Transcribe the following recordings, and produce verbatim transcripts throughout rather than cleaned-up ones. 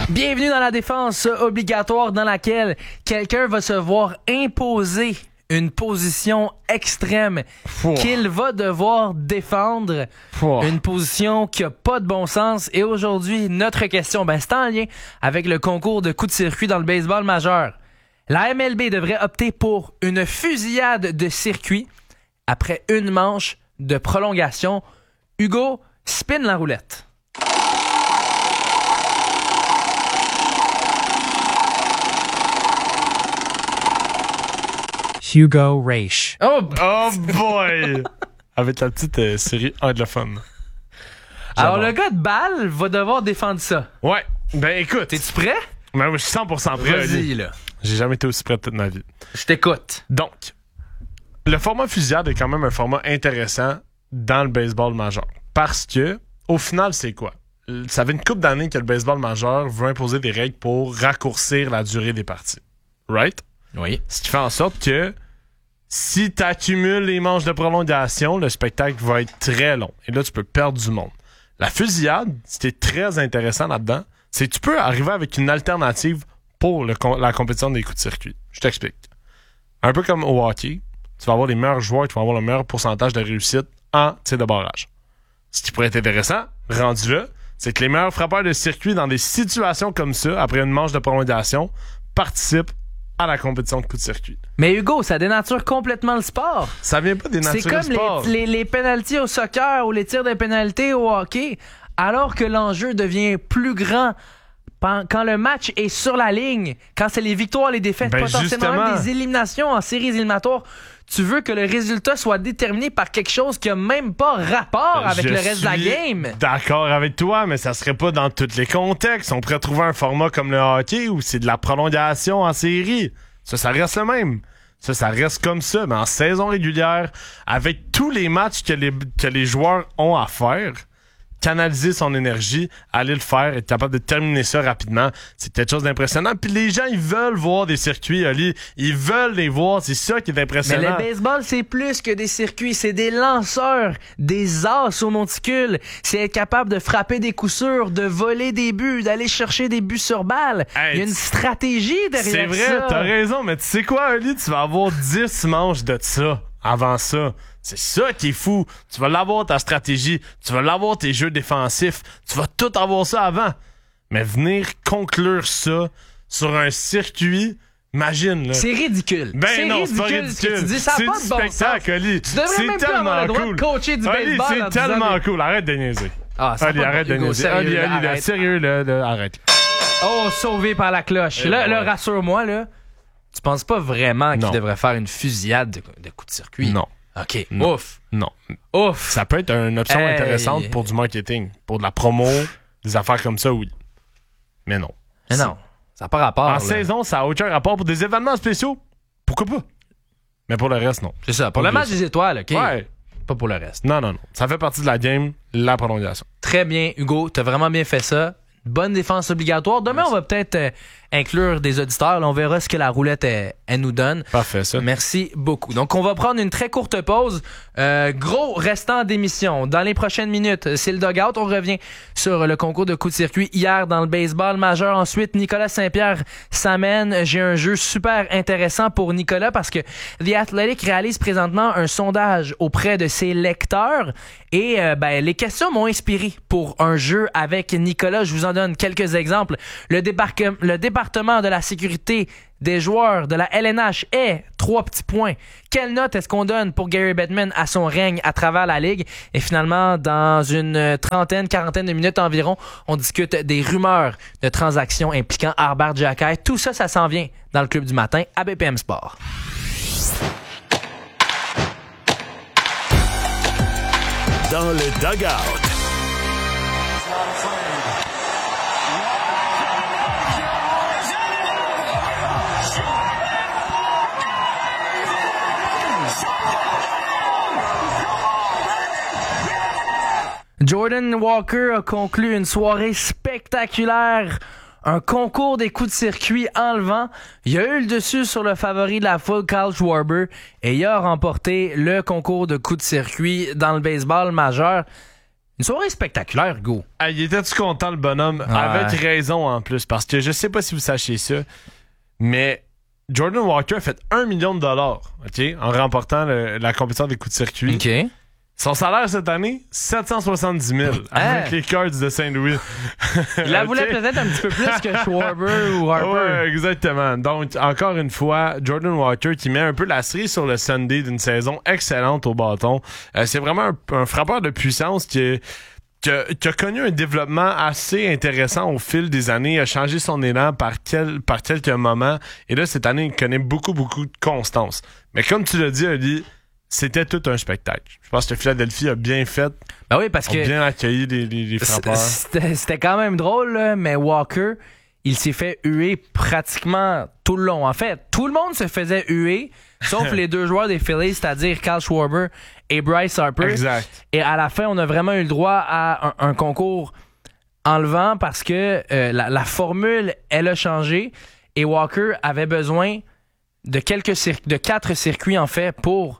Bienvenue dans la défense obligatoire dans laquelle quelqu'un va se voir imposer une position extrême Fouah. qu'il va devoir défendre. Fouah. Une position qui a pas de bon sens. Et aujourd'hui, notre question, ben, c'est en lien avec le concours de coups de circuit dans le baseball majeur. La M L B devrait opter pour une fusillade de circuit après une manche de prolongation. Hugo, spin la roulette. Hugo Raish. Oh, oh boy! Avec la petite euh, série anglophone. J'adore. Alors, le gars de balle va devoir défendre ça. Ouais. Ben, écoute. T'es-tu prêt? Ben, je suis cent pour cent prêt. Vas-y, là. J'ai jamais été aussi prêt de toute ma vie. Je t'écoute. Donc, le format fusillade est quand même un format intéressant dans le baseball majeur. Parce que, au final, c'est quoi? Ça fait une couple d'années que le baseball majeur veut imposer des règles pour raccourcir la durée des parties. Right? Oui. Ce qui fait en sorte que si tu accumules les manches de prolongation, le spectacle va être très long. Et là, tu peux perdre du monde. La fusillade, ce qui est très intéressant là-dedans, c'est que tu peux arriver avec une alternative pour le, la compétition des coups de circuit. Je t'explique. Un peu comme au hockey, tu vas avoir les meilleurs joueurs, tu vas avoir le meilleur pourcentage de réussite en tir de barrage. Ce qui pourrait être intéressant, rendu là, c'est que les meilleurs frappeurs de circuit dans des situations comme ça, après une manche de prolongation, participent à la compétition de coups de circuit. Mais Hugo, ça dénature complètement le sport. Ça vient pas dénaturer le sport. C'est comme les, les, les pénaltys au soccer ou les tirs de pénalité au hockey, alors que l'enjeu devient plus grand quand le match est sur la ligne, quand c'est les victoires, les défaites, ben potentiellement même des éliminations en séries éliminatoires. Tu veux que le résultat soit déterminé par quelque chose qui a même pas rapport avec Je le reste de la game. D'accord avec toi, mais ça serait pas dans tous les contextes. On pourrait trouver un format comme le hockey où c'est de la prolongation en série. Ça, ça reste le même. Ça, ça reste comme ça. Mais en saison régulière, avec tous les matchs que les, que les joueurs ont à faire, canaliser son énergie, aller le faire, être capable de terminer ça rapidement, c'est quelque chose d'impressionnant. Puis les gens, ils veulent voir des circuits, Oli. Ils veulent les voir. C'est ça qui est impressionnant. Mais le baseball, c'est plus que des circuits. C'est des lanceurs, des as au monticule. C'est être capable de frapper des coups sûrs, de voler des buts, d'aller chercher des buts sur balle. Hey, Il y a une stratégie derrière ça. C'est vrai, ça. T'as raison. Mais tu sais quoi, Oli? Tu vas avoir dix manches de ça avant ça. C'est ça qui est fou. Tu vas l'avoir ta stratégie, tu vas l'avoir tes jeux défensifs, tu vas tout avoir ça avant. Mais venir conclure ça sur un circuit, imagine là. C'est ridicule. Ben c'est non, ridicule, c'est pas ridicule. Tu dis, ça c'est pas du de bon spectacle, Oli. Tu devrais c'est même pas avoir le droit cool. de coacher du Oli, baseball. c'est tellement années. cool. Arrête de niaiser. Ah, ça Oli, arrête de Hugo, niaiser. Sérieux, Oli, là, Oli, là, arrête. sérieux, là, là, arrête. Oh, sauvé par la cloche. Et là, bon, là, ouais. rassure-moi, là. Tu penses pas vraiment qu'il non. devrait faire une fusillade de, de coups de circuit? Non. OK. Non. Ouf. Non. Ouf. Ça peut être une option hey. intéressante pour du marketing. Pour de la promo, des affaires comme ça, oui. Mais non. Mais non. Ça n'a pas rapport. En là. saison, ça n'a aucun rapport pour des événements spéciaux. Pourquoi pas? Mais pour le reste, non. C'est ça. Pour le match des étoiles, OK? Ouais. Pas pour le reste. Non, non, non. Ça fait partie de la game, la prolongation. Très bien, Hugo. T'as vraiment bien fait ça. Bonne défense obligatoire. Demain, Merci. on va peut-être euh, inclure des auditeurs. Là, on verra ce que la roulette elle, elle nous donne. Parfait, ça. Merci beaucoup. Donc, on va prendre une très courte pause. Euh, gros restant d'émission. Dans les prochaines minutes, c'est le dugout. On revient sur le concours de coups de circuit hier dans le baseball majeur. Ensuite, Nicolas Saint-Pierre s'amène. J'ai un jeu super intéressant pour Nicolas parce que The Athletic réalise présentement un sondage auprès de ses lecteurs. Et euh, ben, les questions m'ont inspiré pour un jeu avec Nicolas. Je vous en donne quelques exemples. Le, débarque, le département de la sécurité des joueurs de la L N H est trois petits points. Quelle note est-ce qu'on donne pour Gary Bettman à son règne à travers la ligue? Et finalement, dans une trentaine, quarantaine de minutes environ, on discute des rumeurs de transactions impliquant Herbert Jacquet. Tout ça, ça s'en vient dans le Club du matin à B P M Sport. Dans le dugout. Jordan Walker a conclu une soirée spectaculaire, un concours des coups de circuit enlevant. Il a eu le dessus sur le favori de la foule, Kyle Schwarber, et il a remporté le concours de coups de circuit dans le baseball majeur. Une soirée spectaculaire, Go. Ah, il était-tu content, le bonhomme? Ouais. Avec raison, en plus, parce que je sais pas si vous sachiez ça, mais Jordan Walker a fait un million de dollars, OK, en remportant le- la compétition des coups de circuit. OK. Son salaire cette année, sept cent soixante-dix mille avec Hein? les Cards de Saint-Louis. Il la OK? voulait peut-être un petit peu plus que Schwarber ou Harper. Ouais, exactement. Donc, encore une fois, Jordan Walker qui met un peu la cerise sur le Sunday d'une saison excellente au bâton. Euh, c'est vraiment un, un frappeur de puissance qui est Qui a, qui a connu un développement assez intéressant au fil des années. Il a changé son élan par, quel, par quelques moments. Et là, cette année, il connaît beaucoup, beaucoup de constance. Mais comme tu l'as dit, Ali, c'était tout un spectacle. Je pense que Philadelphie a bien fait, Ben oui, parce a que bien accueilli les, les, les frappeurs. c'était c'était quand même drôle, là, mais Walker, il s'est fait huer pratiquement tout le long. En fait, tout le monde se faisait huer, sauf les deux joueurs des Phillies, c'est-à-dire Kyle Schwarber et Bryce Harper. Exact. Et à la fin, on a vraiment eu le droit à un, un concours enlevant parce que euh, la, la formule, elle a changé et Walker avait besoin de quelques cir- de quatre circuits, en fait, pour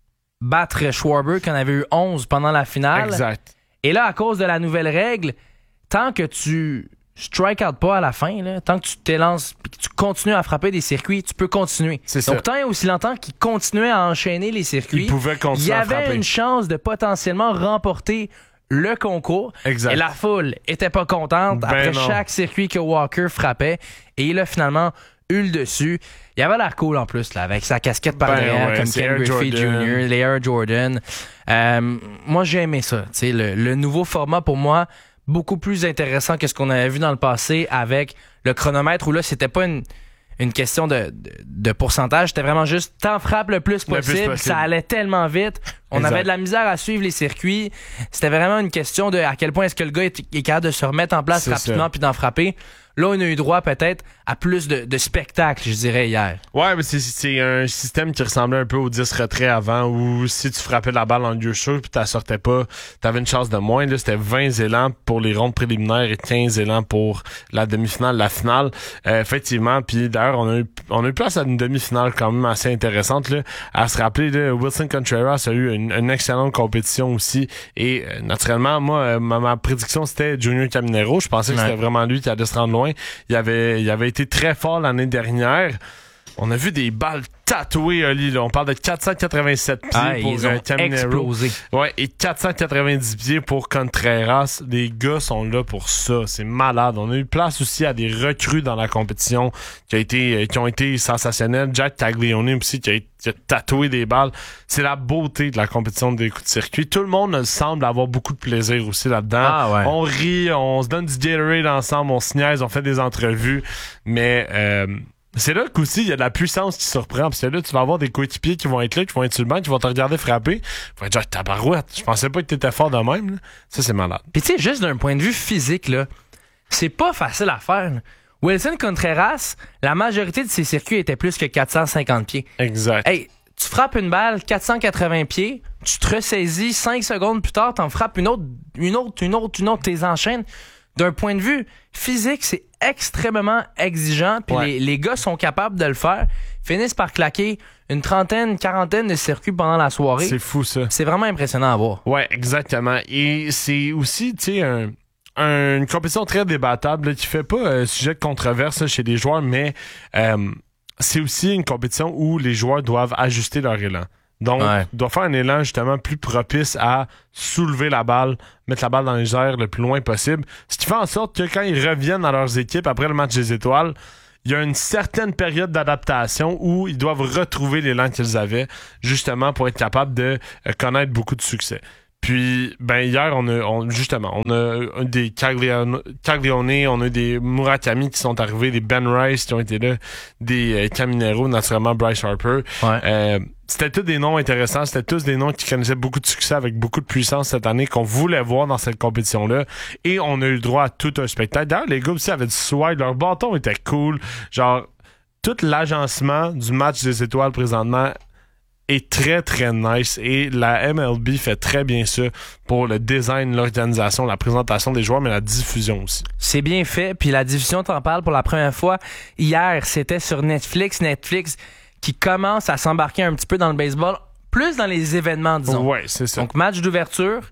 battre Schwarber, qui en avait eu onze pendant la finale. Exact. Et là, à cause de la nouvelle règle, tant que tu strike out pas à la fin, là, tant que tu t'élances et que tu continues à frapper des circuits, tu peux continuer. C'est Donc, ça. tant et aussi longtemps qu'il continuait à enchaîner les circuits, Il pouvait il continuer y à avait frapper. une chance de potentiellement remporter le concours. Exact. Et la foule était pas contente Ben après non. chaque circuit que Walker frappait. Et il a finalement eu le dessus. Il avait l'air cool en plus, là, avec sa casquette par Ben derrière, ouais, comme c'est Ken Air Griffey Jordan. junior, les Air Jordan. Euh, moi, j'ai aimé ça. Tu sais, le, le nouveau format, pour moi, beaucoup plus intéressant que ce qu'on avait vu dans le passé avec le chronomètre, où là, c'était pas une, une question de, de, de pourcentage, c'était vraiment juste t'en frappes le plus Le plus possible. possible. Ça allait tellement vite. On Exact. avait de la misère à suivre les circuits. C'était vraiment une question de à quel point est-ce que le gars est, est capable de se remettre en place C'est rapidement ça. puis d'en frapper. Là, on a eu droit peut-être à plus de, de spectacles, je dirais, hier. Ouais, mais c'est, c'est un système qui ressemblait un peu au dix retraits avant, où si tu frappais la balle en lieu sûr puis tu la sortais pas, t'avais une chance de moins. Là, c'était vingt élans pour les rondes préliminaires et quinze élans pour la demi-finale, la finale. Euh, effectivement, puis d'ailleurs, on a eu on a eu place à une demi-finale quand même assez intéressante. Là, à se rappeler, là, Wilson Contreras a eu une, une excellente compétition aussi. Et euh, naturellement, moi, euh, ma, ma prédiction, c'était Junior Caminero. Je pensais que Ouais. c'était vraiment lui qui allait se rendre loin. Il avait, il avait été très fort l'année dernière. On a vu des balles tatouées, Oli. Là. On parle de quatre cent quatre-vingt-sept pieds Ah, pour ils euh, ont Caminero. explosé. Ouais, et quatre cent quatre-vingt-dix pieds pour Contreras. Les gars sont là pour ça. C'est malade. On a eu place aussi à des recrues dans la compétition qui, a été, euh, qui ont été sensationnelles. Jack Taglione aussi qui a, qui a tatoué des balles. C'est la beauté de la compétition des coups de circuit. Tout le monde semble avoir beaucoup de plaisir aussi là-dedans. Ah ouais. On rit, on se donne du Gatorade ensemble, on se niaise, on fait des entrevues. Mais... Euh, c'est là qu'aussi il y a de la puissance qui surprend. Parce que là, tu vas avoir des coéquipiers qui vont être là, qui vont être sur le banc, qui vont te regarder frapper. Ils vont te dire, tabarouette, je pensais pas que t'étais fort de même. Là. Ça, c'est malade. Puis tu sais, juste d'un point de vue physique, là, c'est pas facile à faire. là. Wilson Contreras, la majorité de ses circuits étaient plus que quatre cent cinquante pieds. Exact. Hey, tu frappes une balle quatre cent quatre-vingts pieds, tu te ressaisis cinq secondes plus tard, t'en frappes une autre, une autre, une autre, une autre, t'es enchaînes. D'un point de vue physique, c'est extrêmement exigeant, puis Ouais. les, les gars sont capables de le faire, finissent par claquer une trentaine, quarantaine de circuits pendant la soirée. C'est fou, ça. C'est vraiment impressionnant à voir. Ouais, exactement. Et c'est aussi, tu sais, un, un- une compétition très débattable là, qui fait pas euh, sujet de controverse là, chez les joueurs, mais euh, c'est aussi une compétition où les joueurs doivent ajuster leur élan. Donc, Ouais. ils doivent faire un élan justement plus propice à soulever la balle, mettre la balle dans les airs le plus loin possible. Ce qui fait en sorte que quand ils reviennent dans leurs équipes après le match des étoiles, il y a une certaine période d'adaptation où ils doivent retrouver l'élan qu'ils avaient, justement pour être capables de euh, connaître beaucoup de succès. Puis, ben hier, on a on, justement, on a des Caglione, Caglione, on a des Murakami qui sont arrivés, des Ben Rice qui ont été là, des euh, Caminero, naturellement Bryce Harper. Ouais. Euh, c'était tous des noms intéressants, c'était tous des noms qui connaissaient beaucoup de succès avec beaucoup de puissance cette année qu'on voulait voir dans cette compétition-là. Et on a eu le droit à tout un spectacle. D'ailleurs, les gars aussi avaient du swag, leur bâton était cool. Genre, tout l'agencement du match des étoiles présentement est très très nice et la M L B fait très bien ça pour le design, l'organisation, la présentation des joueurs, mais la diffusion aussi. C'est bien fait, puis la diffusion t'en parle pour la première fois. Hier, c'était sur Netflix. Netflix qui commence à s'embarquer un petit peu dans le baseball, plus dans les événements, disons. Ouais, c'est ça. Donc, match d'ouverture,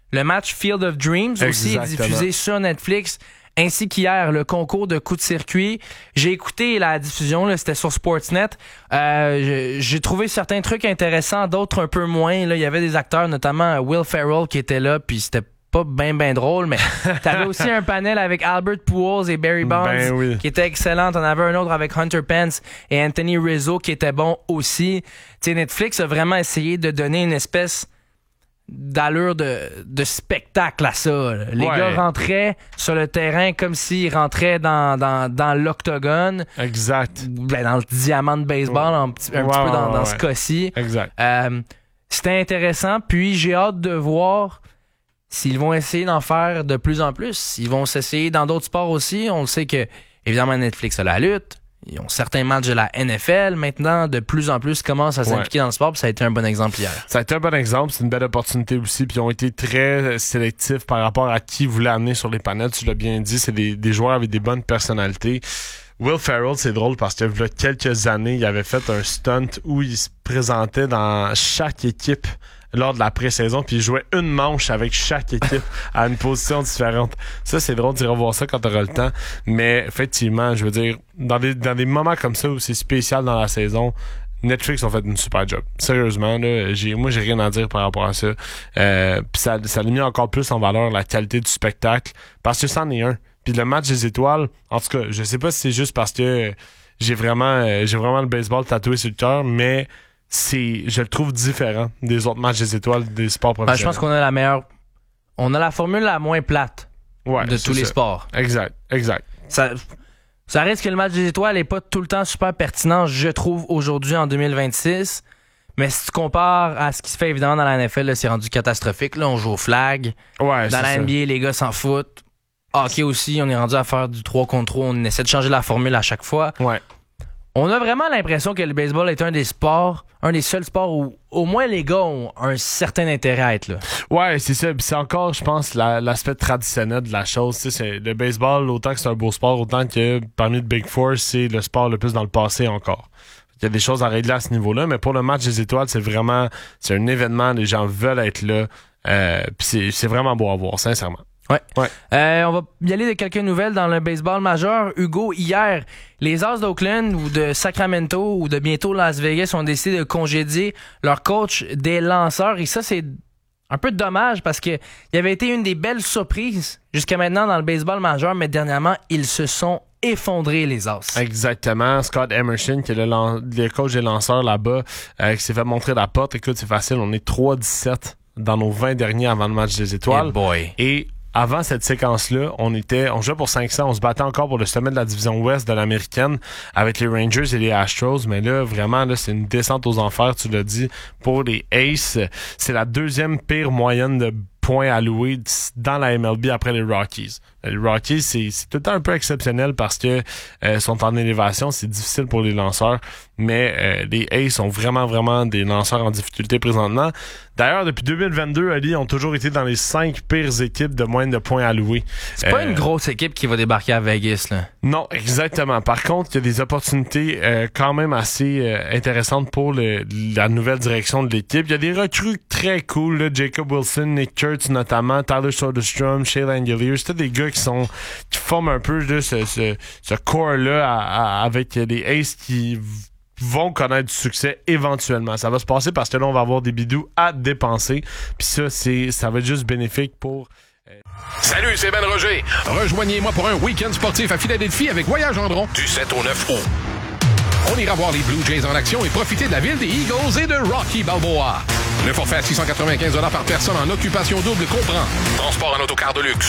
Le match Field of Dreams aussi est Exactement. diffusé sur Netflix, ainsi qu'hier, le concours de coup de circuit. J'ai écouté la diffusion, là, c'était sur Sportsnet. Euh, j'ai trouvé certains trucs intéressants, d'autres un peu moins. Là, il y avait des acteurs, notamment Will Ferrell, qui était là, puis c'était pas bien ben drôle, mais t'avais aussi un panel avec Albert Pujols et Barry Bonds Ben oui. qui était excellent. T'en avais un autre avec Hunter Pence et Anthony Rizzo qui était bon aussi. Tu sais, Netflix a vraiment essayé de donner une espèce d'allure de, de spectacle à ça. Là. Les Ouais. gars rentraient sur le terrain comme s'ils rentraient dans, dans, dans l'octogone, Exact. ben, dans le diamant de baseball, un petit, un Ouais, petit peu dans, ouais, dans ouais. ce cas-ci. Exact. Euh, c'était intéressant, puis j'ai hâte de voir s'ils vont essayer d'en faire de plus en plus. Ils vont s'essayer dans d'autres sports aussi. On le sait que, évidemment, Netflix a la lutte. Ils ont certains matchs de la N F L. Maintenant, de plus en plus, commencent à s'impliquer Ouais. dans le sport. Puis ça a été un bon exemple hier. Ça a été un bon exemple, c'est une belle opportunité aussi, puis ils ont été très sélectifs par rapport à qui ils voulaient amener sur les panels. Tu l'as bien dit, c'est des, des joueurs avec des bonnes personnalités. Will Ferrell, c'est drôle parce que il y a quelques années, il avait fait un stunt où il se présentait dans chaque équipe lors de la pré-saison, puis il jouait une manche avec chaque équipe à une position différente. Ça, c'est drôle d'y revoir ça quand t'auras le temps. Mais effectivement, je veux dire, dans des, dans des moments comme ça où c'est spécial dans la saison, Netflix ont fait une super job. Sérieusement, là, j'ai, moi, j'ai rien à dire par rapport à ça. Euh, puis ça, ça a mis encore plus en valeur la qualité du spectacle, parce que c'en est un. Puis le match des étoiles, en tout cas, je sais pas si c'est juste parce que j'ai vraiment, euh, j'ai vraiment le baseball tatoué sur le cœur, mais c'est, je le trouve différent des autres matchs des étoiles des sports Ben, professionnels. je pense qu'on a la meilleure. On a la formule la moins plate Ouais, de c'est tous les ça. sports. Exact, exact. Ça, ça reste que le match des étoiles n'est pas tout le temps super pertinent, je trouve, aujourd'hui en deux mille vingt-six. Mais si tu compares à ce qui se fait évidemment dans la N F L, là, c'est rendu catastrophique. Là, on joue au flag. Ouais, Dans c'est la ça. N B A, les gars s'en foutent. Hockey aussi, on est rendu à faire du trois contre trois. On essaie de changer la formule à chaque fois. Ouais. On a vraiment l'impression que le baseball est un des sports, un des seuls sports où au moins les gars ont un certain intérêt à être là. Ouais, c'est ça. Puis c'est encore, je pense, la- l'aspect traditionnel de la chose. Tu sais, c'est le baseball, autant que c'est un beau sport, autant que parmi le Big Four, c'est le sport le plus dans le passé encore. Il y a des choses à régler à ce niveau-là, mais pour le match des étoiles, c'est vraiment, c'est un événement, les gens veulent être là. Euh, puis c'est, c'est vraiment beau à voir, sincèrement. Ouais. Ouais. Euh, on va y aller de quelques nouvelles dans le baseball majeur. Hugo, hier, les As d'Oakland ou de Sacramento ou de bientôt Las Vegas ont décidé de congédier leur coach des lanceurs. Et ça, c'est un peu dommage parce que il avait été une des belles surprises jusqu'à maintenant dans le baseball majeur, mais dernièrement, ils se sont effondrés, les As. Exactement. Scott Emerson, qui est le, lan- le coach des lanceurs là-bas, euh, qui s'est fait montrer la porte. Écoute, c'est facile, on est trois dix-sept dans nos vingt derniers avant le match des étoiles. Hey boy. Et avant cette séquence-là, on était, on jouait pour cinq cents, on se battait encore pour le sommet de la division ouest de l'américaine avec les Rangers et les Astros, mais là, vraiment, là, c'est une descente aux enfers, tu l'as dit, pour les Aces. C'est la deuxième pire moyenne de points alloués dans la M L B après les Rockies. Les Rockies, c'est, c'est tout le temps un peu exceptionnel parce que euh, sont en élévation, c'est difficile pour les lanceurs, mais euh, les Aces sont vraiment, vraiment des lanceurs en difficulté présentement. D'ailleurs, depuis deux mille vingt-deux, Ali, ont toujours été dans les cinq pires équipes de moyenne de points alloués. C'est pas Euh, une grosse équipe qui va débarquer à Vegas, là. Non, exactement. Par contre, il y a des opportunités euh, quand même assez euh, intéressantes pour le, la nouvelle direction de l'équipe. Il y a des recrues très cool, là, Jacob Wilson, Nick Kurtz notamment, Tyler Soderstrom, Shea Langeliers. C'est des gars qui sont qui forment un peu là, ce, ce, ce core-là à- à- avec les Aces qui v- vont connaître du succès éventuellement. Ça va se passer parce que là, on va avoir des bidous à dépenser. Puis ça, c'est ça va être juste bénéfique pour... Salut, c'est Ben Roger. Rejoignez-moi pour un week-end sportif à Philadelphie avec Voyage Gendron du sept au neuf août. On ira voir les Blue Jays en action et profiter de la ville des Eagles et de Rocky Balboa. Le forfait à six cent quatre-vingt-quinze dollars par personne en occupation double comprend transport en autocar de luxe,